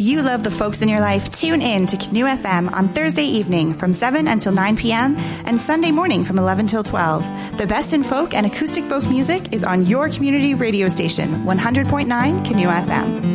you love the folks in your life, tune in to Canoe FM on Thursday evening from 7 until 9 p.m. and Sunday morning from 11 till 12. The best in folk and acoustic folk music is on your community radio station, 100.9 Canoe FM.